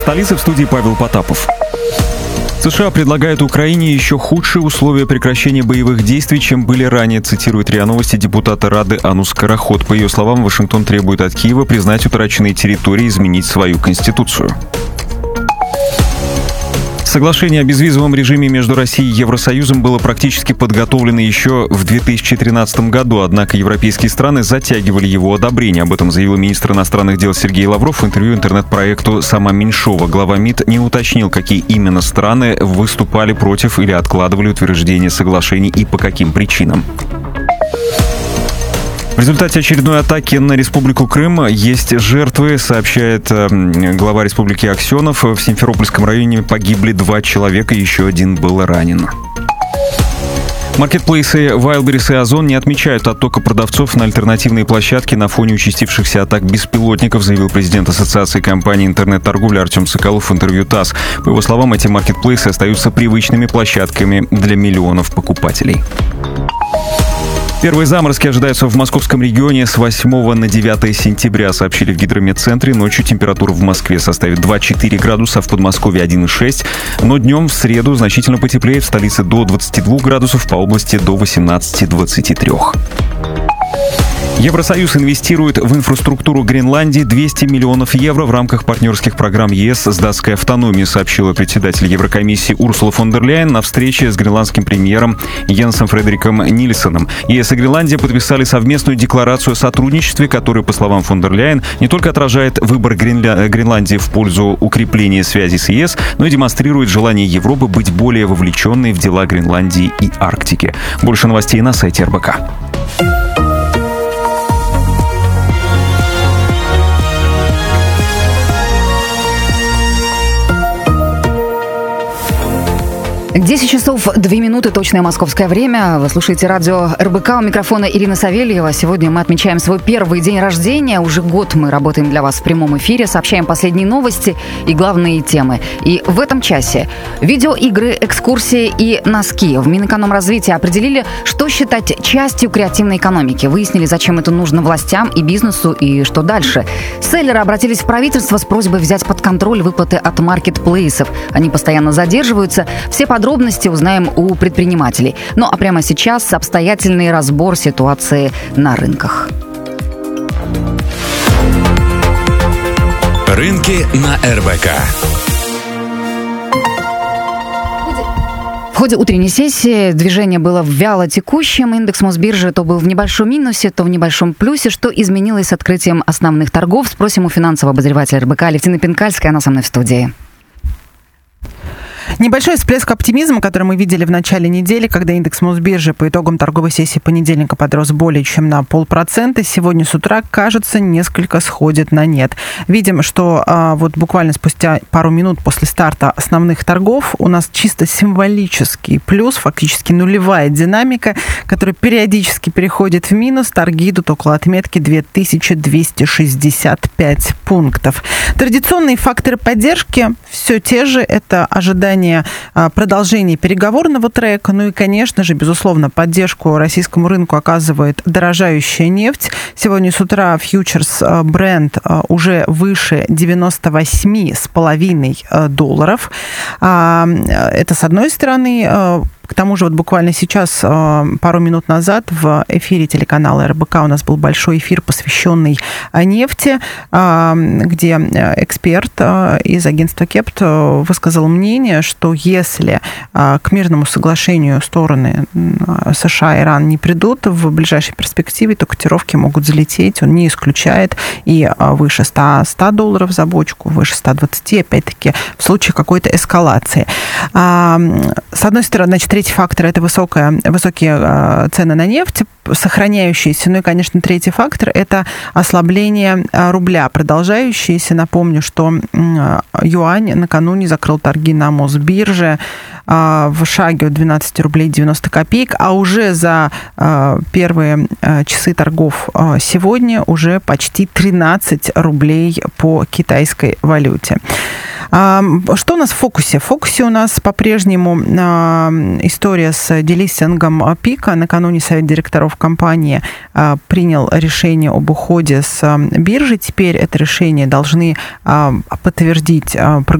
Столица, в студии Павел Потапов. США предлагают Украине еще худшие условия прекращения боевых действий, чем были ранее, цитирует РИА Новости депутата Рады Анну Скороход. По ее словам, Вашингтон требует от Киева признать утраченные территории и изменить свою конституцию. Соглашение о безвизовом режиме между Россией и Евросоюзом было практически подготовлено еще в 2013 году, однако европейские страны затягивали его одобрение. Об этом заявил министр иностранных дел Сергей Лавров в интервью интернет-проекту «Сама Меньшова». Глава МИД не уточнил, какие именно страны выступали против или откладывали утверждение соглашений и по каким причинам. В результате очередной атаки на Республику Крым есть жертвы, сообщает глава Республики Аксенов. В Симферопольском районе погибли 2 человека, еще один был ранен. Маркетплейсы Wildberries и Озон не отмечают оттока продавцов на альтернативные площадки на фоне участившихся атак беспилотников, заявил президент Ассоциации компаний интернет-торговли Артем Соколов в интервью ТАСС. По его словам, эти маркетплейсы остаются привычными площадками для миллионов покупателей. Первые заморозки ожидаются в московском регионе с 8 на 9 сентября, сообщили в Гидрометцентре. Ночью температура в Москве составит 2-4 градуса, в Подмосковье 1,6. Но днем в среду значительно потеплеет, в столице до 22 градусов, по области до 18-23. Евросоюз инвестирует в инфраструктуру Гренландии 200 миллионов евро в рамках партнерских программ ЕС с датской автономией, сообщила председатель Еврокомиссии Урсула фон дер Ляйен на встрече с гренландским премьером Йенсом Фредериком Нильсоном. ЕС и Гренландия подписали совместную декларацию о сотрудничестве, которая, по словам фон дер Ляйен, не только отражает выбор Гренландии в пользу укрепления связей с ЕС, но и демонстрирует желание Европы быть более вовлеченной в дела Гренландии и Арктики. Больше новостей на сайте РБК. Десять часов 2 минуты, точное московское время. Вы слушаете радио РБК. У микрофона Ирина Савельева. Сегодня мы отмечаем свой первый день рождения. Уже год мы работаем для вас в прямом эфире, сообщаем последние новости и главные темы. И в этом часе видеоигры, экскурсии и носки. В Минэкономразвитии определили, что считать частью креативной экономики. Выяснили, зачем это нужно властям и бизнесу и что дальше. Селлеры обратились в правительство с просьбой взять под контроль выплаты от маркетплейсов. Они постоянно задерживаются. Все подробности узнаем у предпринимателей. Ну а прямо сейчас обстоятельный разбор ситуации на рынках. Рынки на РБК. В ходе утренней сессии движение было вяло текущим. Индекс Мосбиржи то был в небольшом минусе, то в небольшом плюсе. Что изменилось с открытием основных торгов? Спросим у финансового обозревателя РБК Алевтины Пинкальской. Она со мной в студии. Небольшой всплеск оптимизма, который мы видели в начале недели, когда индекс Мосбиржи по итогам торговой сессии понедельника подрос более чем на 0,5%. Сегодня с утра, кажется, несколько сходит на нет. Видим, что вот буквально спустя пару минут после старта основных торгов у нас чисто символический плюс, фактически нулевая динамика, которая периодически переходит в минус. Торги идут около отметки 2265 пунктов. Традиционные факторы поддержки все те же. Это ожидание продолжения переговорного трека. Ну и, конечно же, безусловно, поддержку российскому рынку оказывает дорожающая нефть. Сегодня с утра фьючерс Brent уже выше $98,5. Это с одной стороны. К тому же вот буквально сейчас, пару минут назад, в эфире телеканала РБК у нас был большой эфир, посвященный нефти, где эксперт из агентства КЕПТ высказал мнение, что если к мирному соглашению стороны США и Иран не придут в ближайшей перспективе, то котировки могут залететь. Он не исключает и выше $100 за бочку, выше 120, опять-таки, в случае какой-то эскалации. С одной стороны, значит, третий фактор – это высокие цены на нефть, сохраняющиеся. Ну и, конечно, третий фактор – это ослабление рубля, продолжающееся. Напомню, что юань накануне закрыл торги на Мосбирже в шаге от 12 рублей 90 копеек, а уже за первые часы торгов сегодня уже почти 13 рублей по китайской валюте. Что у нас в фокусе? В фокусе у нас по-прежнему история с делистингом Пика. Накануне совет директоров компании принял решение об уходе с биржи. Теперь это решение должны подтвердить